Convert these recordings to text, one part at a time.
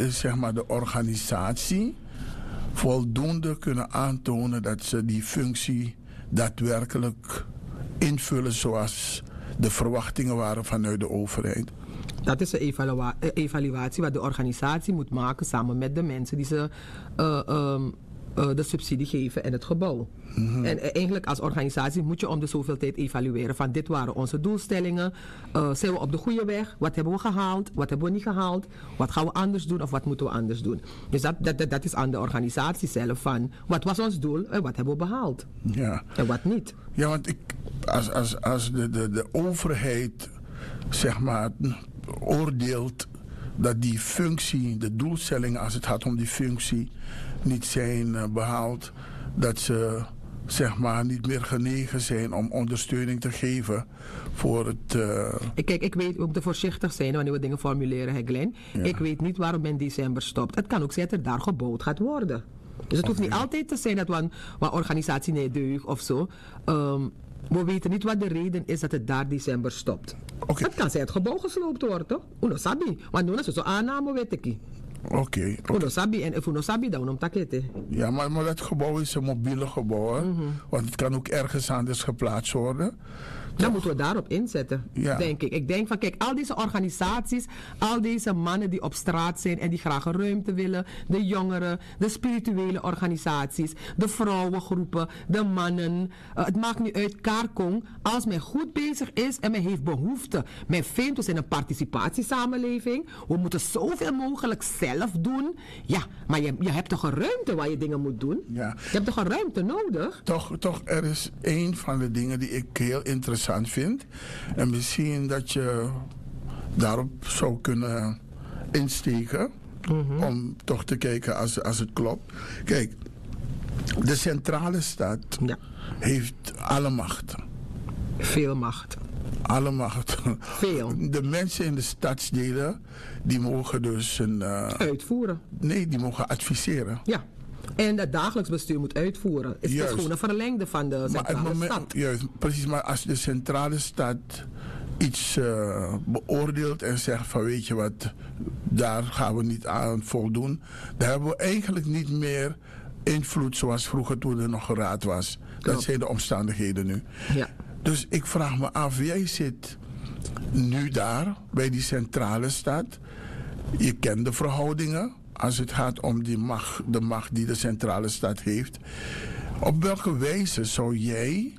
zeg maar de organisatie voldoende kunnen aantonen dat ze die functie daadwerkelijk invullen zoals de verwachtingen waren vanuit de overheid? Dat is de evaluatie wat de organisatie moet maken samen met de mensen die ze de subsidie geven en het gebouw. Mm-hmm. En eigenlijk als organisatie moet je om de zoveel tijd evalueren van dit waren onze doelstellingen. Zijn we op de goede weg? Wat hebben we gehaald? Wat hebben we niet gehaald? Wat gaan we anders doen of wat moeten we anders doen? Dus dat is aan de organisatie zelf van wat was ons doel en wat hebben we behaald? Ja. En wat niet? Ja, want als de overheid zeg maar oordeelt dat die functie, de doelstellingen als het gaat om die functie niet zijn behaald, dat ze zeg maar niet meer genegen zijn om ondersteuning te geven voor het... Kijk, ik weet, we moeten voorzichtig zijn wanneer we dingen formuleren, hè Glenn. Ja. Ik weet niet waarom men december stopt. Het kan ook zijn dat er daar gebouwd gaat worden. Dus het hoeft niet altijd te zijn dat wat organisatie niet deugt of zo. We weten niet wat de reden is dat het daar december stopt. Okay. Het kan zijn dat het gebouw gesloopt wordt, toch? Uno sabi. Want nu is het zo aanname, weet ik. Oké. Uno sabi en uno sabi dan om takete. Ja, maar dat gebouw is een mobiele gebouw, hè? Mm-hmm. Want het kan ook ergens anders geplaatst worden. Dan moeten we daarop inzetten, denk ik. Ik denk van, kijk, al deze organisaties, al deze mannen die op straat zijn en die graag een ruimte willen, de jongeren, de spirituele organisaties, de vrouwengroepen, de mannen. Het maakt niet uit, Kaarkong, als men goed bezig is en men heeft behoefte. Men vindt, we zijn een participatiesamenleving, we moeten zoveel mogelijk zelf doen. Ja, maar je hebt toch een ruimte waar je dingen moet doen? Ja. Je hebt toch een ruimte nodig? Toch, er is één van de dingen die ik heel interessant vind. En misschien dat je daarop zou kunnen insteken. Mm-hmm. Om toch te kijken als het klopt. Kijk, de centrale stad heeft alle macht. Veel macht. Alle macht. Veel. De mensen in de stadsdelen, die mogen dus uitvoeren. Nee, die mogen adviseren. Ja. En het dagelijks bestuur moet uitvoeren. Het is gewoon een verlengde van de centrale stad. Juist, precies. Maar als de centrale stad iets beoordeelt en zegt van weet je wat, daar gaan we niet aan voldoen. Dan hebben we eigenlijk niet meer invloed zoals vroeger toen er nog een raad was. Dat zijn de omstandigheden nu. Ja. Dus ik vraag me af, jij zit nu daar bij die centrale stad. Je kent de verhoudingen. Als het gaat om de macht die de centrale stad heeft. Op welke wijze zou jij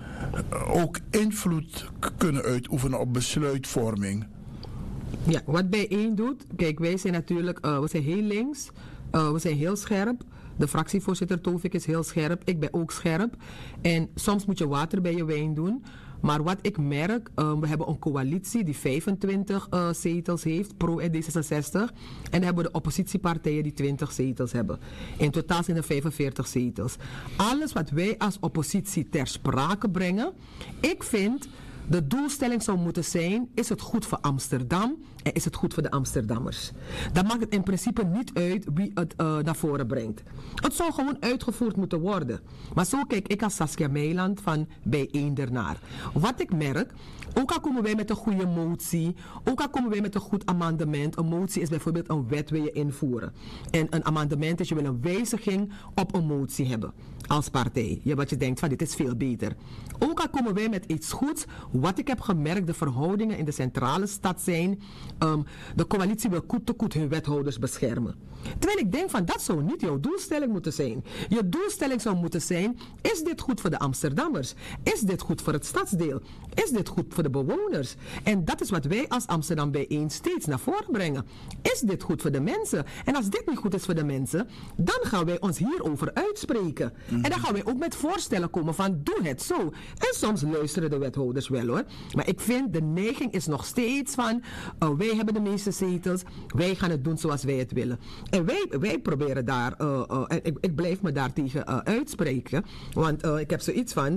ook invloed kunnen uitoefenen op besluitvorming? Ja, wat bijeen doet. Kijk, wij zijn natuurlijk, we zijn heel links. We zijn heel scherp. De fractievoorzitter Tovik is heel scherp. Ik ben ook scherp. En soms moet je water bij je wijn doen. Maar wat ik merk, we hebben een coalitie die 25 zetels heeft, pro en D66. En dan hebben we de oppositiepartijen die 20 zetels hebben. In totaal zijn er 45 zetels. Alles wat wij als oppositie ter sprake brengen, ik vind... De doelstelling zou moeten zijn, is het goed voor Amsterdam en is het goed voor de Amsterdammers? Dan maakt het in principe niet uit wie het naar voren brengt. Het zou gewoon uitgevoerd moeten worden. Maar zo kijk ik als Saskia Meiland van bijeen ernaar. Wat ik merk, ook al komen wij met een goede motie, ook al komen wij met een goed amendement. Een motie is bijvoorbeeld een wet wil je invoeren. En een amendement is je wil een wijziging op een motie hebben als partij. Wat je denkt van dit is veel beter. Ook al komen wij met iets goeds, wat ik heb gemerkt, de verhoudingen in de centrale stad zijn, de coalitie wil koet te koet hun wethouders beschermen. Terwijl ik denk van dat zou niet jouw doelstelling moeten zijn. Je doelstelling zou moeten zijn, is dit goed voor de Amsterdammers? Is dit goed voor het stadsdeel? Is dit goed voor de bewoners? En dat is wat wij als Amsterdam bijeen steeds naar voren brengen. Is dit goed voor de mensen? En als dit niet goed is voor de mensen, dan gaan wij ons hierover uitspreken. Mm-hmm. En dan gaan wij ook met voorstellen komen van doe het zo. En soms luisteren de wethouders wel hoor. Maar ik vind de neiging is nog steeds van wij hebben de meeste zetels. Wij gaan het doen zoals wij het willen. En wij proberen daar, ik blijf me daar tegen uitspreken. Want ik heb zoiets van,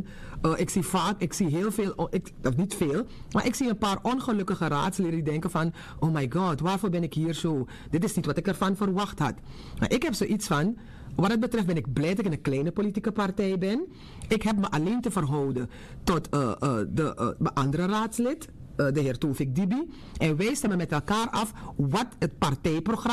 ik zie heel veel, of niet veel, maar ik zie een paar ongelukkige raadsleden die denken van, oh my god, waarvoor ben ik hier zo? Dit is niet wat ik ervan verwacht had. Maar ik heb zoiets van, wat het betreft ben ik blij dat ik in een kleine politieke partij ben. Ik heb me alleen te verhouden tot mijn andere raadslid, de heer Tovik Dibi. En wij stemmen met elkaar af wat het partijprogramma